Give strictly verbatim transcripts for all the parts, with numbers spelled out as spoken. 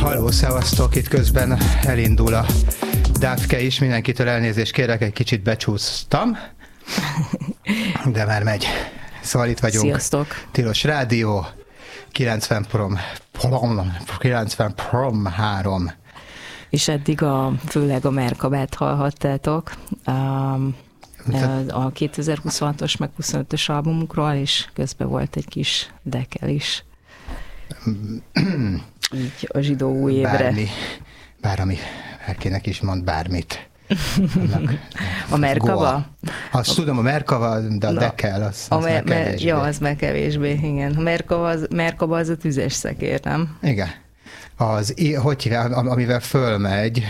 Halló, szevasztok, itt közben elindul a Dávke is, mindenkitől elnézést kérek, egy kicsit becsúsztam, de már megy. Szóval itt vagyunk. Sziasztok! Tilos Rádió, kilencven prom, prom, kilencven prom három. És eddig a, főleg a Merkabát hallhattátok um, a kétezer-huszonhatos meg huszonötös albumukról, és közben volt egy kis dekel is. Így a zsidó új évre. Bármi, bár ami Erkének is mond bármit. Annak, a Merkava? Azt tudom, a Merkava, de a Na, dekel, az, a az mer- meg kevésbé. Ja, az meg kevésbé, igen. A Merkava az, Merkava az a tüzes szekér, nem? Igen. Az, hogy hívják, amivel fölmegy,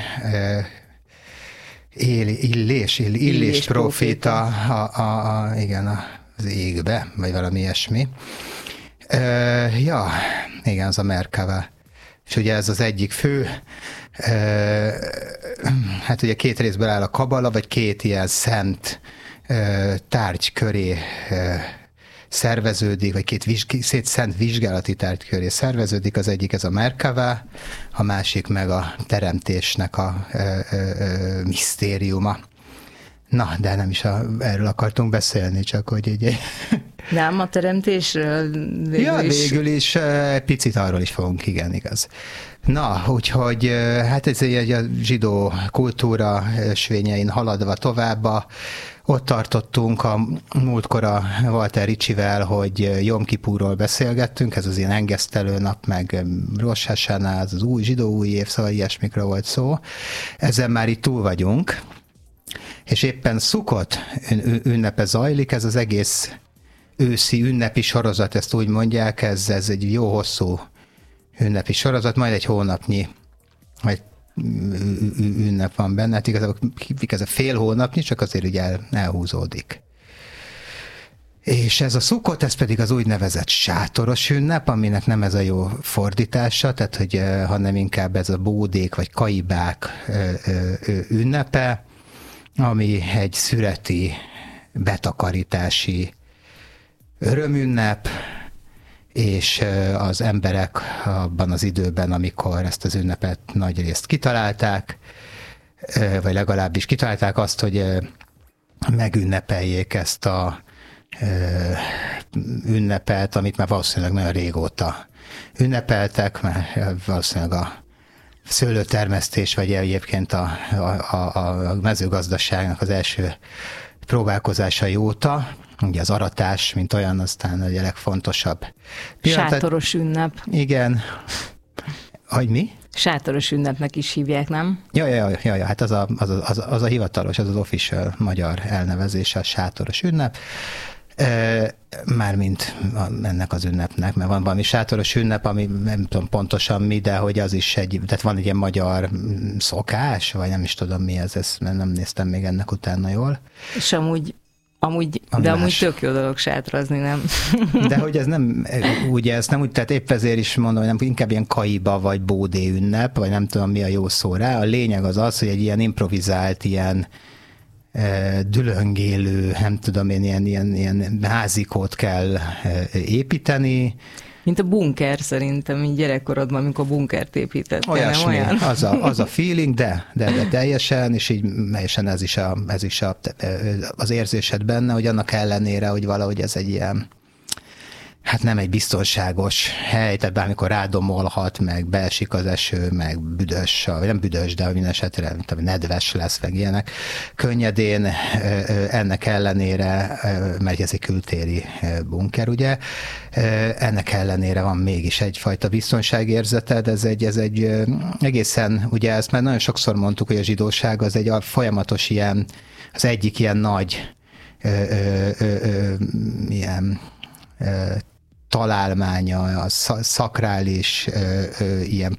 él, illés, ill, illés, illés proféta, a, a, a, igen, az égbe, vagy valami ilyesmi. Uh, ja, igen, az a Merkava. És ugye ez az egyik fő, uh, hát ugye két részből áll a kabala, vagy két ilyen szent uh, tárgy köré uh, szerveződik, vagy két vizsg- szét szent vizsgálati tárgy köré szerveződik, az egyik ez a Merkava, a másik meg a teremtésnek a ö, ö, ö, misztériuma. Na, de nem is a, erről akartunk beszélni, csak hogy így... Nem, a teremtésről végül ja, is. végül is picit arról is fogunk, igen, igaz. Na, úgyhogy hát ez egy a zsidó kultúra svényein haladva tovább, ott tartottunk a múltkor a Walter Riccivel, hogy Jom Kipurról beszélgettünk, ez az ilyen engesztelő nap, meg Rosh Hashanah, az, az új zsidó új év, szóval ilyesmikről volt szó. Ezzel már itt túl vagyunk, és éppen Szukot ünnepe zajlik, ez az egész őszi ünnepi sorozat, ezt úgy mondják, ez, ez egy jó hosszú ünnepi sorozat, majd egy hónapnyi, majd ünnep van benne, hát igazából ez a fél hónapnyi, csak azért ugye el, elhúzódik. És ez a Szukot, ez pedig az úgynevezett sátoros ünnep, aminek nem ez a jó fordítása, tehát hogy hanem inkább ez a bódék vagy kaibák ünnepe, ami egy szüreti betakarítási örömünnep, és az emberek abban az időben, amikor ezt az ünnepet nagy részt kitalálták, vagy legalábbis kitalálták azt, hogy megünnepeljék ezt a ünnepet, amit már valószínűleg nagyon régóta ünnepeltek, mert valószínűleg a szőlőtermesztés, vagy egyébként a, a, a mezőgazdaságnak az első próbálkozásai óta, ugye az aratás, mint olyan, aztán a legfontosabb pillanat. Sátoros ünnep. Igen. Hogy mi? Sátoros ünnepnek is hívják, nem? Ja, ja, ja, ja, hát az a, az, a, az, a, az a hivatalos, az az official magyar elnevezése, a sátoros ünnep. E, mármint ennek az ünnepnek, mert van valami sátoros ünnep, ami nem tudom pontosan mi, de hogy az is egy, tehát van egy ilyen magyar szokás, vagy nem is tudom mi ez, ezt nem néztem még ennek utána jól. És amúgy Amúgy, de más. Amúgy tök jó dolog sátrazni, nem? De hogy ez nem, ugye ez nem úgy, tehát épp ezért is mondom, hogy nem, inkább ilyen kaiba vagy bódé ünnep, vagy nem tudom mi a jó szó rá. A lényeg az az, hogy egy ilyen improvizált, ilyen e, dülöngélő, nem tudom én, ilyen, ilyen, ilyen házikót kell e, építeni. Mint a bunker szerintem, így gyerekkorodban, amikor bunkert építettél, Olyasmi, nem olyan? Az a, az a feeling, de, de, de teljesen, és így teljesen ez is, a, ez is a, az érzésed benne, hogy annak ellenére, hogy valahogy ez egy ilyen, hát nem egy biztonságos hely, tehát bármikor rádomolhat, meg beesik az eső, meg büdös, vagy nem büdös, de minden esetre nedves lesz, meg ilyenek. Könnyedén ennek ellenére, mert ez egy kültéri bunker, ugye, ennek ellenére van mégis egyfajta biztonságérzeted, ez egy, ez egy egészen, ugye ezt már nagyon sokszor mondtuk, hogy a zsidóság az egy a folyamatos ilyen, az egyik ilyen nagy ö, ö, ö, ö, ilyen ö, találmánya, a szakrális ö, ö, ilyen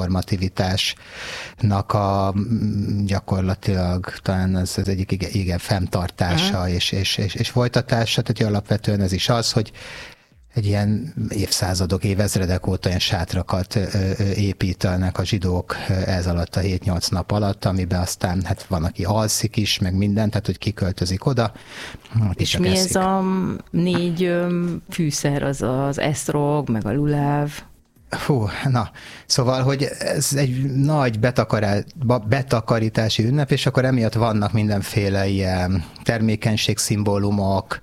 performativitásnak a gyakorlatilag talán az, az egyik igen, igen fenntartása uh-huh. és, és, és, és folytatása, tehát alapvetően ez is az, hogy egy ilyen évszázadok, évezredek óta ilyen sátrakat építenek a zsidók ez alatt a hét-nyolc nap alatt, amiben aztán hát van, aki alszik is, meg minden, tehát hogy kiköltözik oda. És mi eszik. Ez a négy fűszer, az az esztrog, meg a luláv? Hú, na, szóval, hogy ez egy nagy betakarítási ünnep, és akkor emiatt vannak mindenféle ilyen termékenység-szimbólumok,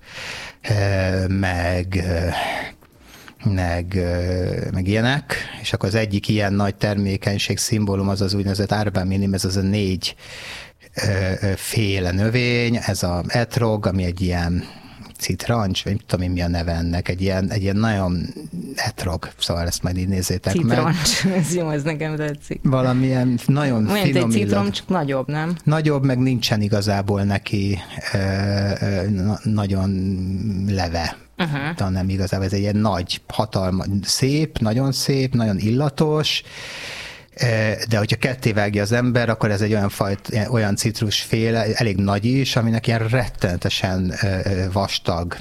meg, meg, meg ilyenek, és akkor az egyik ilyen nagy termékenység-szimbólum az az úgynevezett Arba Minim, ez az a négy féle növény, ez az etrog, ami egy ilyen citrancs, vagy nem tudom én mi a neve ennek, egy ilyen, egy ilyen nagyon etrog, szóval ezt majd így nézzétek citrancs, meg. ez jó, ez nekem tetszik. Valamilyen nagyon olyan finom egy citrom, illat. csak nagyobb, nem? Nagyobb, meg nincsen igazából neki ö, ö, na, nagyon leve. Uh-huh. De nem igazából, ez egy ilyen nagy, hatalmas, szép, nagyon szép, nagyon illatos, de hogyha kettévágja az ember, akkor ez egy olyan fajt, olyan citrusféle, elég nagy is, aminek ilyen rettenetesen vastag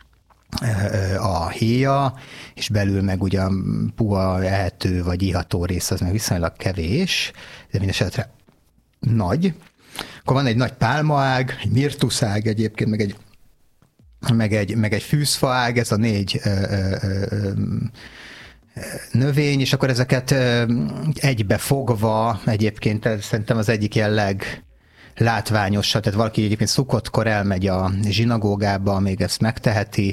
a héja, és belül meg ugyan puha ehető vagy iható rész, az meg viszonylag kevés, de mindesetre nagy. Akkor van egy nagy pálmaág, egy mirtuszág egyébként, meg egy, meg egy, meg egy fűzfaág, ez a négy ö, ö, ö, növény, és akkor ezeket egybe fogva, egyébként szerintem az egyik jelleg látványosabb, tehát valaki egyébként szukottkor elmegy a zsinagógába, még ezt megteheti,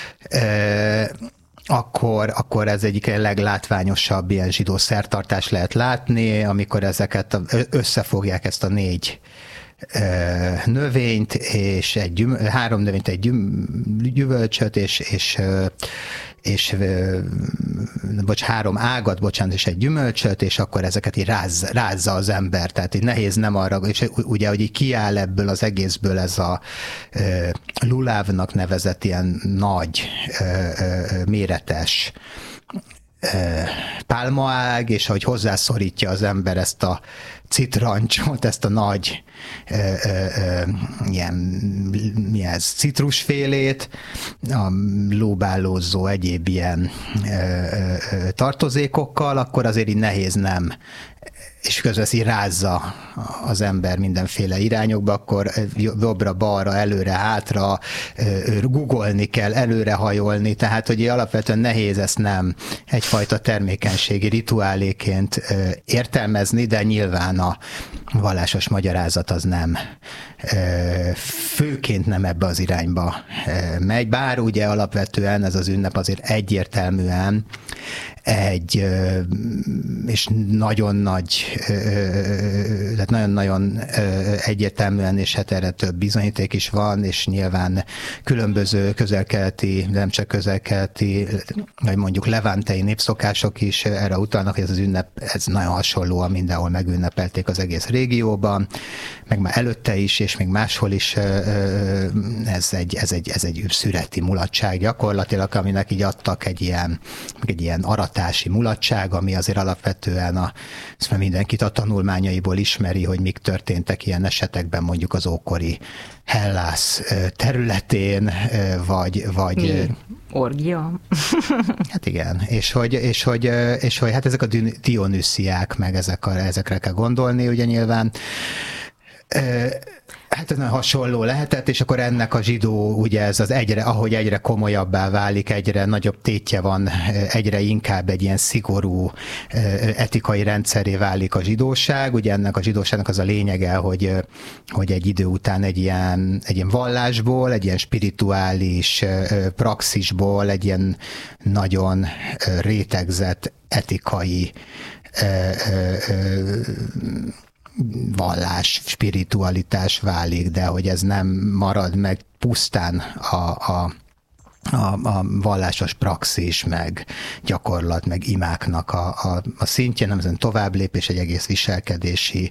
akkor, akkor ez egyik leglátványosabb ilyen zsidó szertartást lehet látni, amikor ezeket összefogják ezt a négy növényt, és egy gyüm, három növényt, egy gyüm, gyümölcsöt, és, és és bocs, három ágat, bocsánat, és egy gyümölcsöt, és akkor ezeket így ráz, rázza az ember, tehát így nehéz nem arra, és ugye, hogy így kiáll ebből az egészből ez a e, lulávnak nevezett ilyen nagy, e, e, méretes e, pálmaág, és ahogy hozzászorítja az ember ezt a citrancsot, ezt a nagy ö, ö, ö, ilyen, mi ez, citrusfélét, a lóbálózó egyéb ilyen ö, ö, tartozékokkal, akkor azért így nehéz nem, és közben így rázza az ember mindenféle irányokba, akkor jobbra-balra, előre-hátra googolni kell, előrehajolni, tehát hogy alapvetően nehéz ezt nem egyfajta termékenységi rituáléként értelmezni, de nyilván a vallásos magyarázat az nem, főként nem ebbe az irányba megy, bár ugye alapvetően ez az ünnep azért egyértelműen egy, és nagyon nagy, tehát nagyon-nagyon egyértelműen, és hát erre több bizonyíték is van, és nyilván különböző közel-keleti, nem csak közel-keleti, vagy mondjuk levántei népszokások is erre utalnak, hogy ez az ünnep, ez nagyon hasonlóan mindenhol megünnepelték az egész régióban, meg már előtte is, és még máshol is ez egy, ez egy, ez egy szüreti mulatság gyakorlatilag, aminek így adtak egy ilyen, egy ilyen aratási mulatság, ami azért alapvetően a, ezt mindenkit a tanulmányaiból ismeri, hogy mik történtek ilyen esetekben mondjuk az ókori Hellász területén, vagy... vagy Mi? Orgia? Hát igen, és hogy, és hogy, és hogy hát ezek a Dionüsziák, meg ezek a, ezekre kell gondolni, ugye nyilván. Hát ez nagyon hasonló lehetett, és akkor ennek a zsidó, ugye ez az egyre, ahogy egyre komolyabbá válik, egyre nagyobb tétje van, egyre inkább egy ilyen szigorú etikai rendszeré válik a zsidóság. Ugye ennek a zsidóságnak az a lényege, hogy, hogy egy idő után egy ilyen, egy ilyen vallásból, egy ilyen spirituális praxisból, egy ilyen nagyon rétegzett etikai vallás, spiritualitás válik, de hogy ez nem marad meg pusztán a, a, a, a vallásos praxis, meg gyakorlat, meg imáknak a, a, a szintje, nem ezen tovább lépés, egy egész viselkedési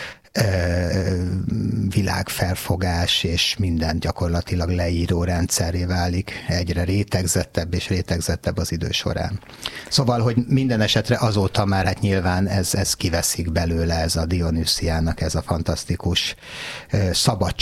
világfelfogás, és minden gyakorlatilag leíró rendszerré válik, egyre rétegzettebb és rétegzettebb az idő során. Szóval, hogy minden esetre azóta már hát nyilván ez, ez kiveszik belőle, ez a Dionüsziának ez a fantasztikus szabadság,